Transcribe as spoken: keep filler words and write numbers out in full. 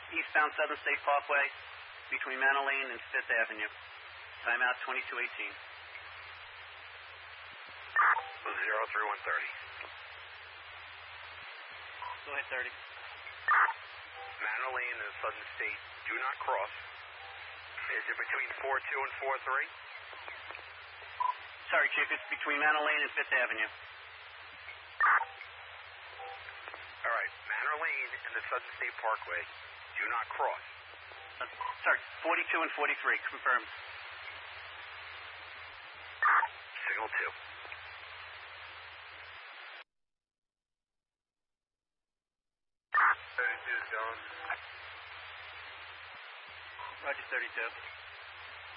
eastbound Southern State Parkway between Manor Lane and Fifth Avenue. Timeout twenty-two eighteen. zero three one thirty. Go ahead, thirty. Manor Lane and Southern State, do not cross. Is it between four two and four three? Sorry, Chief, it's between Manor Lane and Fifth Avenue. All right, Manor Lane and the Southern State Parkway, do not cross. Uh, sorry, forty-two and forty-three, confirmed. Signal two. thirty-two is going. Roger, thirty-two.